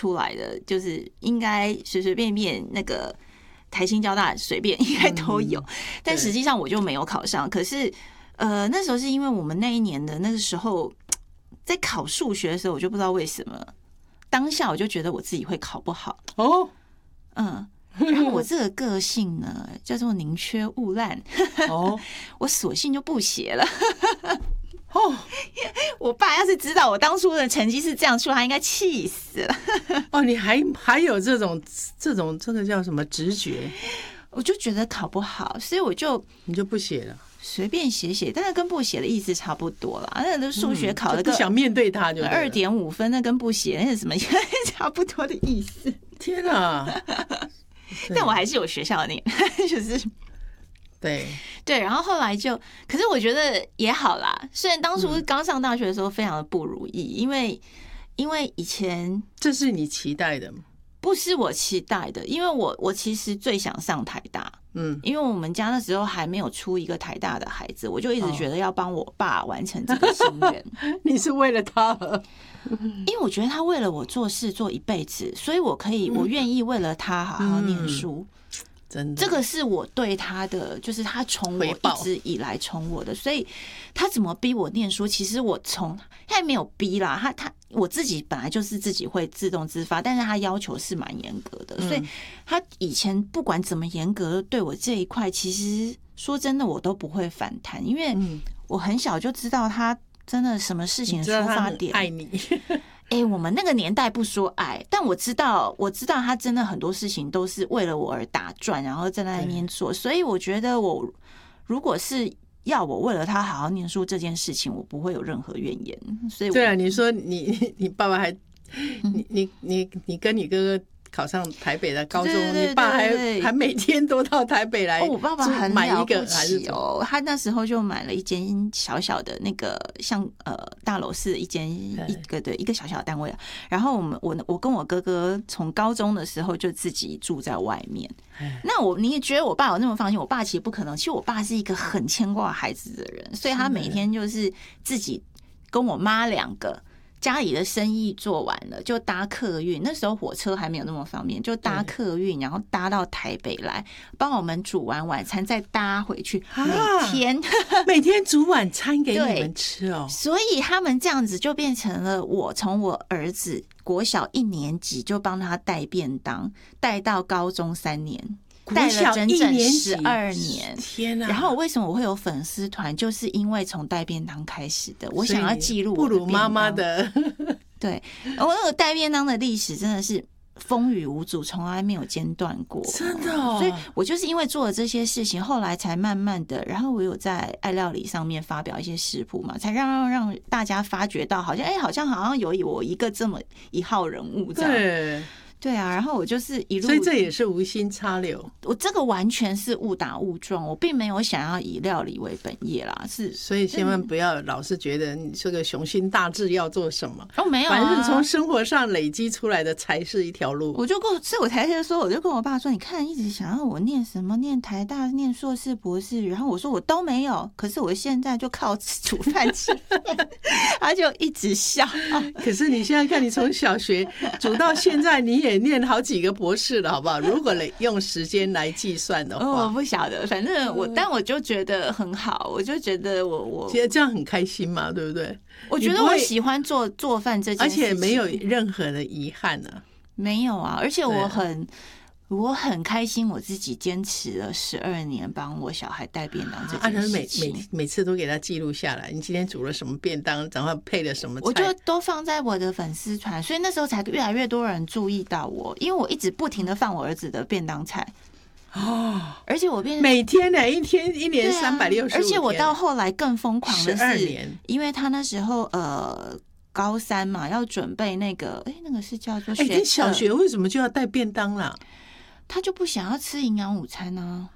出来的，就是应该随随便便那个台清交大随便应该都有，但实际上我就没有考上。可是那时候是因为我们那一年的那个时候在考数学的时候，我就不知道为什么当下我就觉得我自己会考不好哦，然后我这个个性呢叫做宁缺毋滥哦，我索性就不写了哦。我爸要是知道我当初的成绩是这样出来，他应该气死了哦。你还有这个叫什么直觉？ 我就觉得考不好，所以你就不写了， 随便写写，但是跟不写的意思差不多啦。那个数学考了个不想面对它，就 2.5分，那跟不写那是什么差不多的意思。 天啊！ 但我还是有学校念，就是对， 然后后来可是我觉得也好啦。虽然当初刚上大学的时候非常的不如意，因为以前这是你期待的吗？ 不是我期待的，因为我其实最想上台大，因为我们家那时候还没有出一个台大的孩子，我就一直觉得要帮我爸完成这个心愿。 你是为了他因为我觉得他为了我做事做一辈子，所以我愿意为了他好好念书。真的，这个是我对他的，就是他宠我一直以来宠我的，所以他怎么逼我念书，其实他也没有逼啦，我自己本来就是自己会自动自发，但是他要求是蛮严格的，所以他以前不管怎么严格对我这一块，其实说真的我都不会反弹，因为我很小就知道他真的什么事情的出发点爱你。 我们那个年代不说爱，但我知道他真的很多事情都是为了我而打转，然后在那边做，所以我觉得我如果是要我为了他好好念书这件事情，我不会有任何怨言。所以对啊，你说你爸爸还你跟你哥哥考上台北的高中，你爸还每天都到台北来。 我爸爸很买一个了不起哦，他那时候就买了一间小小的那个像大楼市一个小小的单位，然后我跟我哥哥从高中的时候就自己住在外面。那你也觉得我爸有那么放心？我爸其实不可能，其实我爸是一个很牵挂孩子的人，所以他每天就是自己跟我妈2个。家里的生意做完了，就搭客运。那时候火车还没有那么方便，就搭客运，然后搭到台北来，帮我们煮完晚餐，再搭回去。每天煮晚餐给你们吃哦。 所以他们这样子就变成了我从我儿子国小1年级就帮他带便当，带到高中3年。带了整整12年， 天哪！ 然后为什么我会有粉丝团？就是因为从带便当开始的，我想要记录我的便当。 不如妈妈的， 对，我那个带便当的历史真的是风雨无阻，从来没有间断过， 真的哦。 所以我就是因为做了这些事情，后来才慢慢的，然后我有在爱料理上面发表一些食谱嘛，才让大家发觉到，好像有我一个这么一号人物这样。对啊，然后我就是一路， 所以这也是无心插柳。 我这个完全是误打误撞，我并没有想要以料理为本业啦， 所以千万不要老是觉得你这个雄心大志要做什么。 没有啊， 反正从生活上累积出来的才是一条路。 我就跟我爸说，你看一直想要我念什么，念台大，念硕士博士，然后我说我都没有，可是我现在就靠煮饭吃他就一直笑。 可是你现在看，你从小学煮到现在，你也念好几个博士了，好不好？如果用时间来计算的话， 我不晓得，反正但我就觉得很好，我就觉得我觉得这样很开心嘛，对不对？ 我觉得我喜欢做饭这件事情， 而且没有任何的遗憾啊， 没有啊，而且我很开心，我自己坚持了12年帮我小孩带便当这件事情， 每次都给他记录下来。你今天煮了什么便当，然后配了什么菜， 我就都放在我的粉丝团，所以那时候才越来越多人注意到我，因为我一直不停的放我儿子的便当菜。而且我每天呢，一年365天， 而且我到后来更疯狂的是 12年， 因为他那时候高3嘛，要准备那个是叫做学测。小学为什么就要带便当啦？ 他就不想要吃营养午餐呢。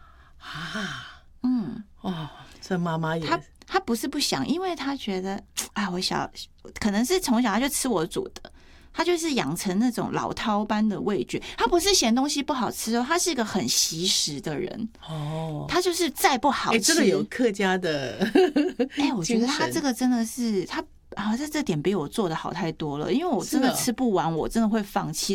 这妈妈也他不是不想，因为他觉得可能是从小他就吃我煮的，他就是养成那种老饕般的味觉。他不是嫌东西不好吃哦，他是一个很惜食的人哦。他就是再不好吃， 这个有客家的我觉得他这个真的是他。这点比我做的好太多了，因为我真的吃不完，我真的会放弃。